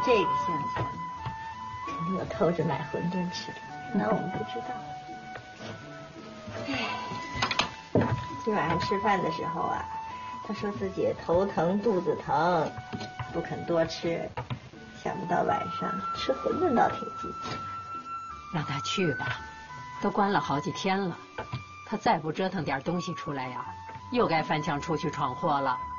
这个乡下肯定有偷着买馄饨吃的，那我们不知道。哎，今晚上吃饭的时候啊，他说自己头疼肚子疼，不肯多吃，想不到晚上吃馄饨倒挺积极。 让他去吧，都关了好几天了，他再不折腾点东西出来呀，又该翻墙出去闯祸了。